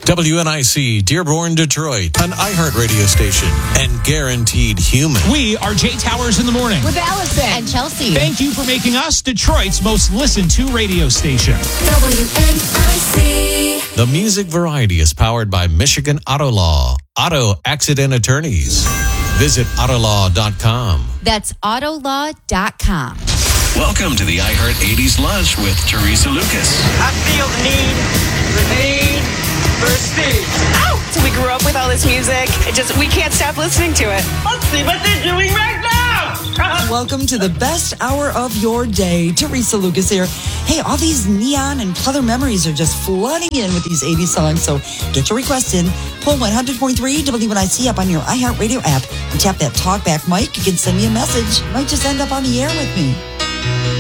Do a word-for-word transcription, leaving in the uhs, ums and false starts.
W N I C, Dearborn, Detroit, an iHeart radio station, and guaranteed human. We are Jay Towers in the morning. With Allison and Chelsea. Thank you for making us Detroit's most listened to radio station. W N I C. The music variety is powered by Michigan Auto Law, auto accident attorneys. Visit auto law dot com. That's auto law dot com. Welcome to the iHeart eighties Lunch with Teresa Lucas. I feel the need, the need for speed. Ow! So we grew up with all this music. It just, we can't stop listening to it. Let's see what they're doing right now. Welcome to the best hour of your day. Teresa Lucas here. Hey, all these neon and pleather memories are just flooding in with these eighties songs. So get your request in. Pull one hundred point three W N I C up on your iHeartRadio app and tap that talkback mic. You can send me a message. You might just end up on the air with me.